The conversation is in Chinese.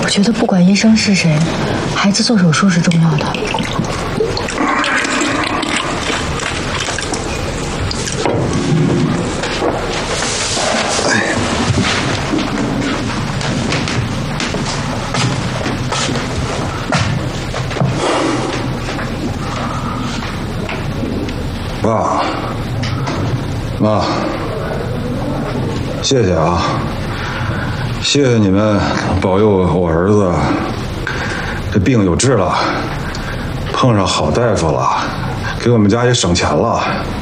我觉得不管医生是谁，孩子做手术是重要的。 爸妈，谢谢啊！谢谢你们保佑我儿子这病有治了，碰上好大夫了，给我们家也省钱了。